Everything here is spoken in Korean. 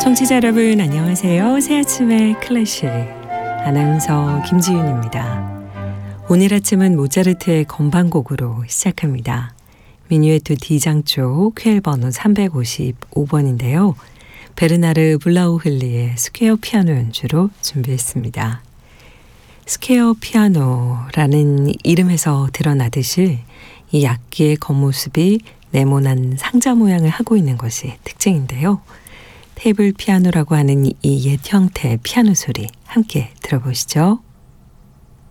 청취자 여러분 안녕하세요. 새아침의 클래식 아나운서 김지윤입니다. 오늘 아침은 모차르트의 건반곡으로 시작합니다. 미뉴에트 D장조 퀘일 번호 355번인데요. 베르나르 블라우흘리의 스퀘어 피아노 연주로 준비했습니다. 스퀘어 피아노라는 이름에서 드러나듯이 이 악기의 겉모습이 네모난 상자 모양을 하고 있는 것이 특징인데요. 테이블 피아노라고 하는 이 옛 형태의 피아노 소리 함께 들어보시죠.